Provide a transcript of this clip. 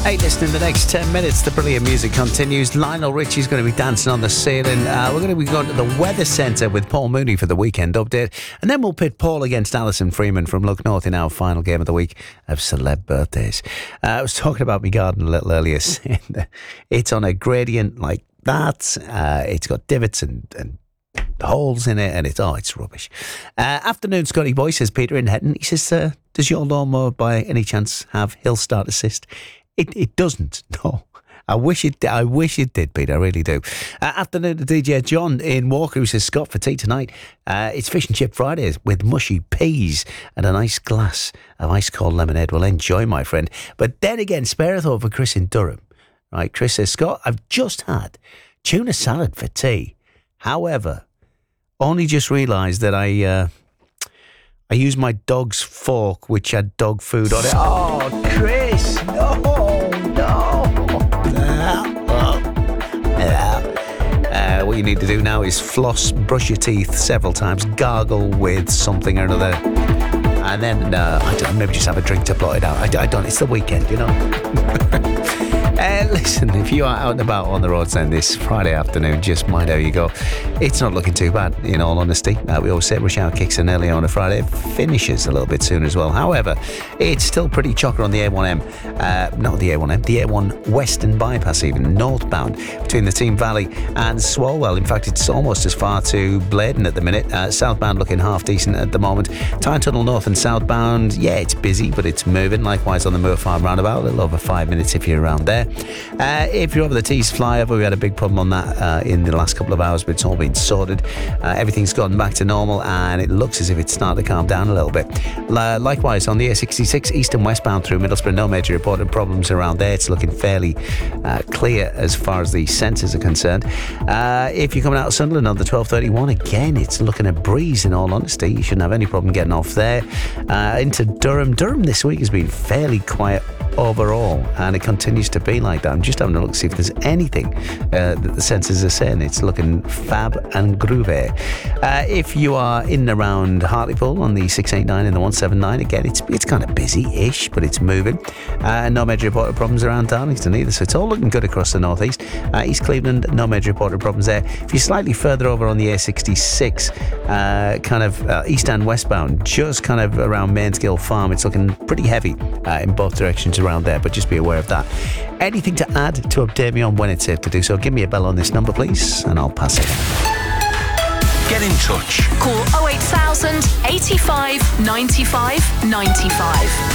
Hey, listen, in the next 10 minutes, the brilliant music continues. Lionel Richie's going to be dancing on the ceiling. We're going to be going to the Weather Centre with Paul Mooney for the weekend update. And then we'll pit Paul against Alison Freeman from Look North in our final game of the week of celeb birthdays. I was talking about my garden a little earlier, saying that it's on a gradient like that. It's got divots and holes in it, and it's rubbish. Afternoon, Scotty Boy, says Peter in Hetton. He says, does your lawnmower by any chance have hill start assist? It doesn't, no. I wish it did, Peter, I really do. Afternoon to DJ John in Walker, who says, Scott, for tea tonight, it's Fish and Chip Fridays with mushy peas and a nice glass of ice-cold lemonade. Well, enjoy, my friend. But then again, spare a thought for Chris in Durham. Right, Chris says, Scott, I've just had tuna salad for tea. However, only just realised that I used my dog's fork, which had dog food on it. Oh, Chris, no. What you need to do now is floss, brush your teeth several times, gargle with something or another, and then, I don't know, maybe just have a drink to blot it out. I don't, it's the weekend, you know. Listen, if you are out and about on the roads then this Friday afternoon, just mind how you go. It's not looking too bad, in all honesty. We always say rush hour kicks in early on a Friday. It finishes a little bit sooner as well. However, it's still pretty chocker on the A1M. Not the A1M, the A1 Western Bypass even, northbound, between the Team Valley and Swalwell. In fact, it's almost as far to Bladen at the minute. Southbound looking half decent at the moment. Tyne Tunnel north and southbound, yeah, it's busy, but it's moving. Likewise on the Moor Farm roundabout, a little over 5 minutes if you're around there. If you're over the Tees flyover, we had a big problem on that in the last couple of hours, but it's all been sorted. Everything's gotten back to normal, and it looks as if it's starting to calm down a little bit. Likewise, on the A66 east and westbound through Middlesbrough, no major reported problems around there. It's looking fairly clear as far as the sensors are concerned. If you're coming out of Sunderland on the 1231, again, it's looking a breeze, in all honesty. You shouldn't have any problem getting off there. Into Durham. Durham this week has been fairly quiet overall, and it continues to be like that. I'm just having a look to see if there's anything that the sensors are saying. It's looking fab and groovy. If you are in and around Hartlepool on the 689 and the 179, again, it's kind of busy-ish, but it's moving. No major reported problems around Darlington either, so it's all looking good across the northeast. East Cleveland, no major reported problems there. If you're slightly further over on the A66, kind of east and westbound, just kind of around Mainsgill Farm, it's looking pretty heavy in both directions around there, but just be aware of that. Anything to add to update me on when it's safe to do so, give me a bell on this number, please, and I'll pass it on. Get in touch. Call 08000 85 95 95.